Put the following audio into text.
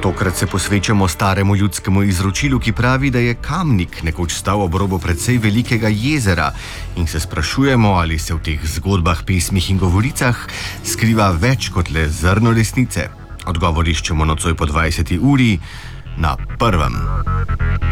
Tokrat se posvečamo staremu ljudskemu izročilu, ki pravi, da je Kamnik nekoč stal ob robu precej velikega jezera in se sprašujemo, ali se v teh zgodbah, pesmih in govoricah skriva več kot le zrno resnice. Odgovor iščemo nocoj po 20. uri na Prvem.